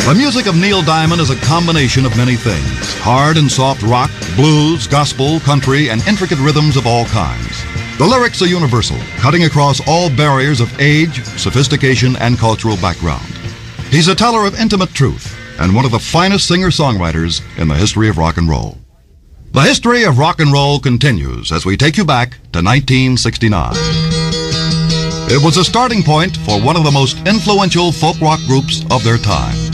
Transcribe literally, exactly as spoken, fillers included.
The music of Neil Diamond is a combination of many things. Hard and soft rock, blues, gospel, country, and intricate rhythms of all kinds. The lyrics are universal, cutting across all barriers of age, sophistication, and cultural background. He's a teller of intimate truth and one of the finest singer-songwriters in the history of rock and roll. The history of rock and roll continues as we take you back to nineteen sixty-nine. It was a starting point for one of the most influential folk rock groups of their time.